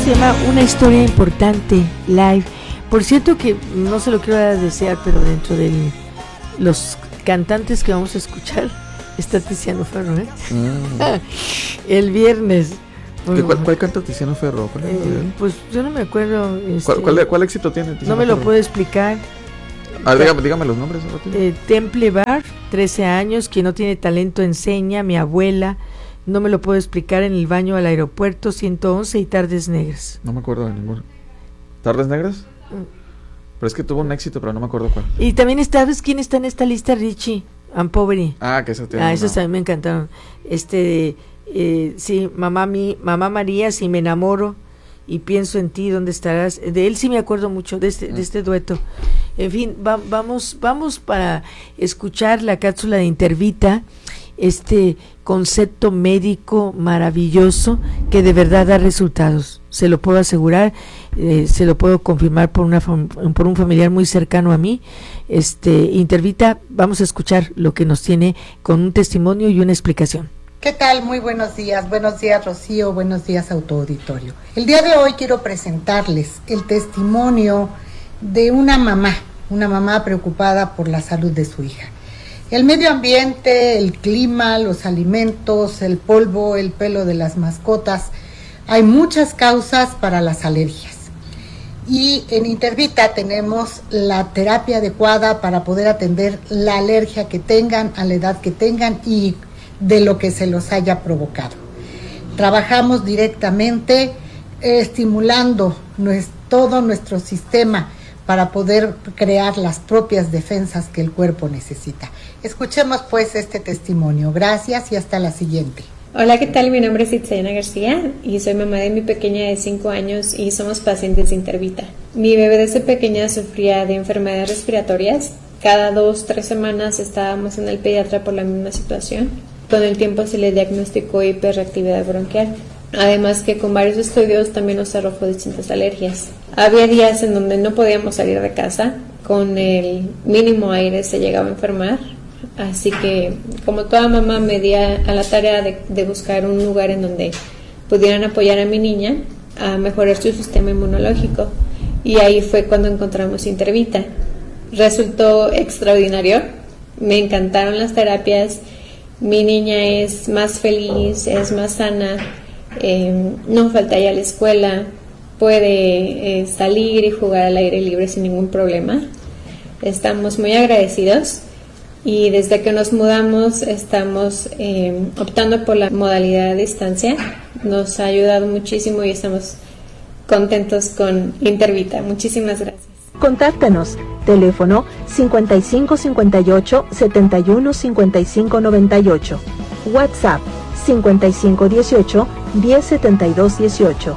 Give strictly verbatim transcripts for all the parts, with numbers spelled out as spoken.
se llama Una Historia Importante Live. Por cierto que no se lo quiero desear, pero dentro de los cantantes que vamos a escuchar está Tiziano Ferro, ¿eh? Mm. El viernes. Bueno, ¿Cuál, ¿Cuál canta Tiziano Ferro? Eh, pues yo no me acuerdo. Este, ¿Cuál, cuál, ¿Cuál éxito tiene Tiziano No me lo Ferro? puedo explicar. Ah, dígame, dígame los nombres. Eh, Temple Bar, trece años, quien no tiene talento enseña, mi abuela, no me lo puedo explicar, en el baño al aeropuerto, ciento once y Tardes Negras. No me acuerdo de ninguno. ¿Tardes Negras? Mm. Pero es que tuvo un éxito, pero no me acuerdo cuál. Y también, ¿sabes quién está en esta lista? Richie and Poveri. Ah, que eso tiene. Ah, esos también me encantaron. Este, eh, sí, mamá, mi, mamá María, si me enamoro y pienso en ti, ¿dónde estarás? De él sí me acuerdo mucho, de este, mm. de este dueto. En fin, va, vamos, vamos para escuchar la cápsula de Intervita, este concepto médico maravilloso que de verdad da resultados. Se lo puedo asegurar, eh, se lo puedo confirmar por una fam- por un familiar muy cercano a mí. Este Intervita, vamos a escuchar lo que nos tiene con un testimonio y una explicación. ¿Qué tal? Muy buenos días. Buenos días, Rocío. Buenos días, autoauditorio. El día de hoy quiero presentarles el testimonio de una mamá, una mamá preocupada por la salud de su hija. El medio ambiente, el clima, los alimentos, el polvo, el pelo de las mascotas, hay muchas causas para las alergias. Y en Intervita tenemos la terapia adecuada para poder atender la alergia que tengan, a la edad que tengan y de lo que se los haya provocado. Trabajamos directamente eh, estimulando nuestro, todo nuestro sistema para poder crear las propias defensas que el cuerpo necesita. Escuchemos pues este testimonio. Gracias y hasta la siguiente. Hola, ¿qué tal? Mi nombre es Itzayana García y soy mamá de mi pequeña de cinco años y somos pacientes de Intervita. Mi bebé desde pequeña sufría de enfermedades respiratorias. Cada dos, tres semanas estábamos en el pediatra por la misma situación. Con el tiempo se le diagnosticó hiperreactividad bronquial. Además que con varios estudios también nos arrojó distintas alergias. Había días en donde no podíamos salir de casa, con el mínimo aire se llegaba a enfermar, así que como toda mamá me di a la tarea de, de buscar un lugar en donde pudieran apoyar a mi niña a mejorar su sistema inmunológico, y ahí fue cuando encontramos Intervita. Resultó extraordinario, me encantaron las terapias, mi niña es más feliz, es más sana. Eh, no falta ya a la escuela, puede eh, salir y jugar al aire libre sin ningún problema. Estamos muy agradecidos y desde que nos mudamos estamos eh, optando por la modalidad a distancia. Nos ha ayudado muchísimo y estamos contentos con Intervita. Muchísimas gracias. Contáctanos, teléfono cincuenta y cinco cincuenta y ocho setenta y uno cincuenta y cinco noventa y ocho, WhatsApp cincuenta y cinco dieciocho diez setenta y dos dieciocho.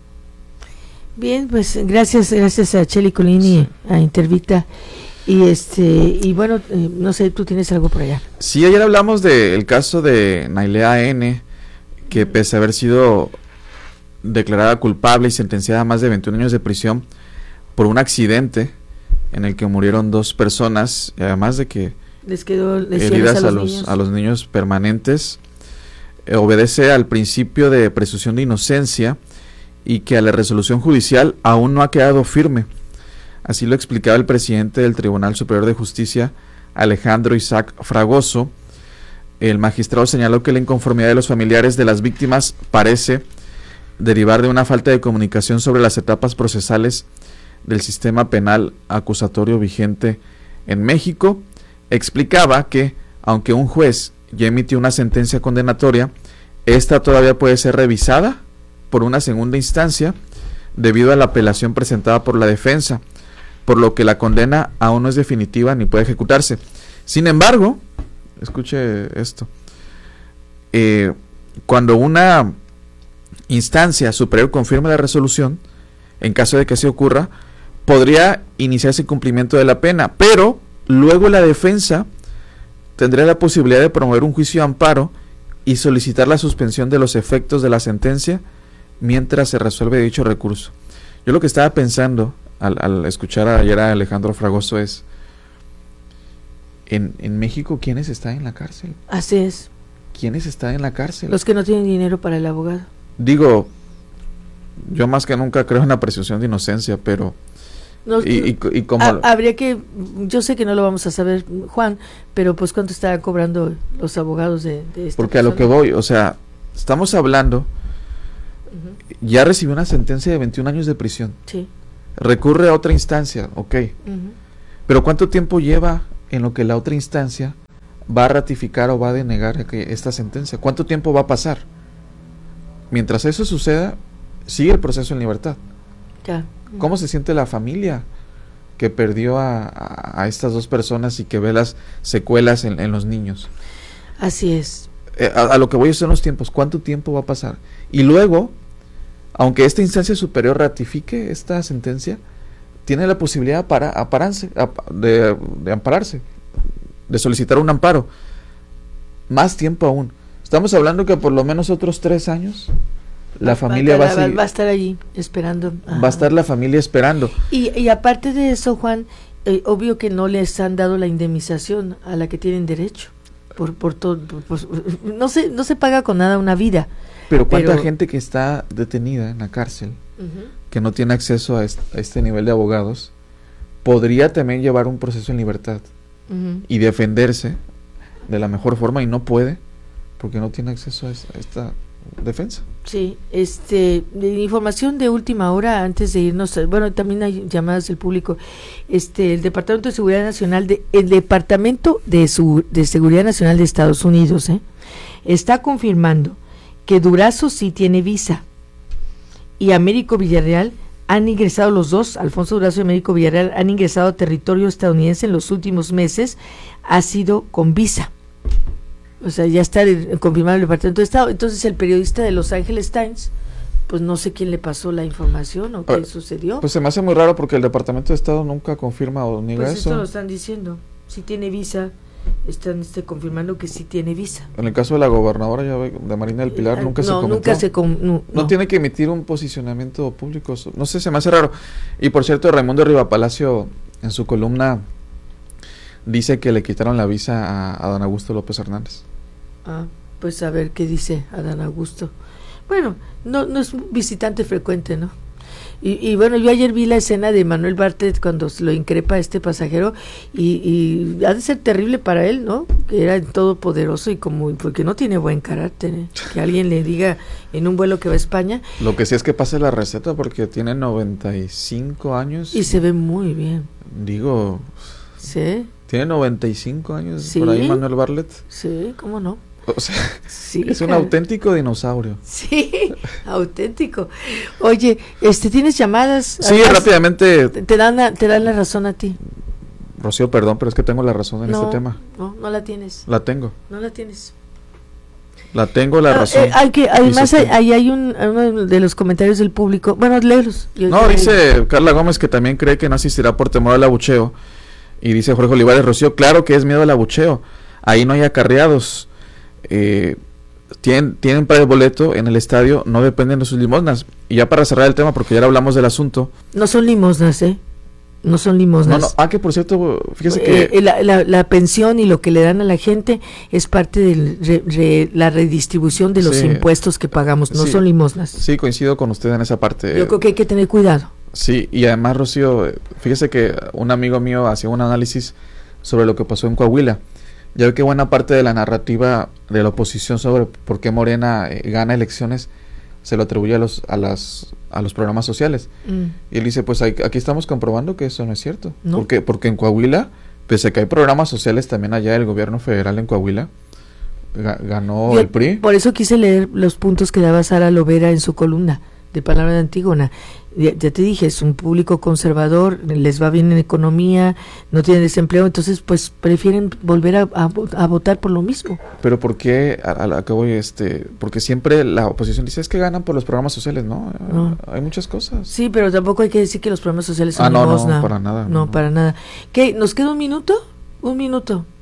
Bien, pues gracias, gracias a Cheli Colini, a Intervita. Y este y bueno, eh, no sé, tú tienes algo por allá. Sí, ayer hablamos del caso de Nailea N, que pese a haber sido declarada culpable y sentenciada a más de veintiún años de prisión por un accidente en el que murieron dos personas, y además de que les quedó heridas a los, a los, a los niños permanentes, eh, obedece al principio de presunción de inocencia y que a la resolución judicial aún no ha quedado firme. Así lo explicaba el presidente del Tribunal Superior de Justicia, Alejandro Isaac Fragoso. El magistrado señaló que la inconformidad de los familiares de las víctimas parece derivar de una falta de comunicación sobre las etapas procesales del sistema penal acusatorio vigente en México. Explicaba que, aunque un juez ya emitió una sentencia condenatoria, esta todavía puede ser revisada por una segunda instancia debido a la apelación presentada por la defensa, por lo que la condena aún no es definitiva ni puede ejecutarse. Sin embargo, escuche esto, eh, cuando una instancia superior confirme la resolución, en caso de que así ocurra, podría iniciarse el cumplimiento de la pena, pero luego la defensa tendría la posibilidad de promover un juicio de amparo y solicitar la suspensión de los efectos de la sentencia mientras se resuelve dicho recurso. Yo lo que estaba pensando al, al escuchar ayer a Alejandro Fragoso es, en, en México, ¿quiénes están en la cárcel? Así es. ¿Quiénes están en la cárcel? Los que no tienen dinero para el abogado. Digo, yo más que nunca creo en la presunción de inocencia, pero No, y, y, y como ha, habría que, yo sé que no lo vamos a saber, Juan, pero pues cuánto están cobrando los abogados de, de esta porque persona? a lo que voy, o sea, estamos hablando, uh-huh. ya recibió una sentencia de veintiún años de prisión, sí. recurre a otra instancia, ok, uh-huh. pero ¿cuánto tiempo lleva en lo que la otra instancia va a ratificar o va a denegar que esta sentencia? ¿Cuánto tiempo va a pasar? Mientras eso suceda, sigue el proceso en libertad. Ya. ¿Cómo se siente la familia que perdió a, a, a estas dos personas y que ve las secuelas en, en los niños? Así es. Eh, a, a lo que voy a son los tiempos. ¿Cuánto tiempo va a pasar? Y luego, aunque esta instancia superior ratifique esta sentencia, tiene la posibilidad para apararse, de, de ampararse, de solicitar un amparo. Más tiempo aún. Estamos hablando que por lo menos otros tres años la familia va a, seguir, va a estar allí esperando. Ajá. Va a estar la familia esperando. Y, y aparte de eso, Juan, eh, obvio que no les han dado la indemnización a la que tienen derecho. Por, por todo, por, por, no se, no se paga con nada una vida. Pero cuánta pero, gente que está detenida en la cárcel, uh-huh. que que no tiene acceso a este, a este nivel de abogados, podría también llevar un proceso en libertad uh-huh. y defenderse de la mejor forma y no puede porque no tiene acceso a esta, a esta defensa. Sí, este, de información de última hora antes de irnos, bueno, también hay llamadas del público. Este, el Departamento de Seguridad Nacional de el Departamento de su, de Seguridad Nacional de Estados Unidos, ¿eh? está confirmando que Durazo sí tiene visa y Américo Villarreal han ingresado los dos, Alfonso Durazo y Américo Villarreal han ingresado a territorio estadounidense en los últimos meses, ha sido con visa. O sea, ya está confirmado el Departamento de Estado. Entonces el periodista de Los Angeles Times, pues no sé quién le pasó la información o qué ah, sucedió. Pues se me hace muy raro porque el Departamento de Estado nunca confirma o niega pues eso. Esto lo están diciendo. Si tiene visa, están este, confirmando que sí tiene visa. En el caso de la gobernadora ya de Marina del Pilar, eh, nunca no, se comentó. Nunca se com- no, no, no tiene que emitir un posicionamiento público. No sé, se me hace raro. Y por cierto, Raimundo Rivapalacio en su columna dice que le quitaron la visa a, a don Augusto López Hernández. Ah, pues a ver qué dice Adán Augusto. Bueno, no no es un visitante frecuente, ¿no? Y, y bueno, yo ayer vi la escena de Manuel Bartlett cuando lo increpa a este pasajero y, y ha de ser terrible para él, ¿no? Que era todopoderoso y como, porque no tiene buen carácter, ¿eh? Que alguien le diga en un vuelo que va a España. Lo que sí es que pase la receta porque tiene noventa y cinco años. Y se ve muy bien. Digo... Sí. Tiene noventa y cinco años, ¿sí? Por ahí Manuel Bartlett. Sí, ¿cómo no? O sea, sí, es un cara. auténtico dinosaurio. Sí, auténtico. Oye, este, ¿tienes llamadas? Sí, además, rápidamente. Te, te, dan la, te dan la razón a ti. Rocío, perdón, pero es que tengo la razón en no, este tema. No, no la tienes. La tengo. No la tienes. La tengo la ah, razón. Eh, hay que, además, hay, ahí hay un, uno de los comentarios del público. Bueno, léelos. Yo, no, yo, dice yo. Carla Gómez que también cree que no asistirá por temor al abucheo. Y dice Jorge Olivares, Rocío, claro que es miedo al abucheo. Ahí no hay acarreados. Eh, tienen, tienen para el boleto en el estadio, no dependen de sus limosnas. Y ya para cerrar el tema, porque ya hablamos del asunto. No son limosnas, ¿eh? No son limosnas. No, no. Ah, que por cierto, fíjese que... Eh, la, la, la pensión y lo que le dan a la gente es parte de re, re, la redistribución de los sí, impuestos que pagamos, no sí, son limosnas. Sí, coincido con usted en esa parte. Yo creo que hay que tener cuidado. Sí, y además, Rocío, fíjese que un amigo mío hacía un análisis sobre lo que pasó en Coahuila. Ya ve que buena parte de la narrativa de la oposición sobre por qué Morena eh, gana elecciones se lo atribuye a los a las a los programas sociales. Mm. Y él dice, pues hay, aquí estamos comprobando que eso no es cierto. ¿No? Porque porque en Coahuila, pese a que hay programas sociales también allá del gobierno federal en Coahuila, ga, ganó Yo, el P R I. Por eso quise leer los puntos que daba Sara Lovera en su columna de Palabra de Antígona. Ya, ya te dije, es un público conservador, les va bien en economía, no tienen desempleo, entonces pues prefieren volver a, a, a votar por lo mismo. Pero ¿por qué? A, a, a que voy, este, porque siempre la oposición dice es que ganan por los programas sociales, ¿no? no. Hay muchas cosas. Sí, pero tampoco hay que decir que los programas sociales son ah, no, limosna. no, para nada. No, no, para nada. ¿Qué? ¿Nos queda un minuto? Un minuto.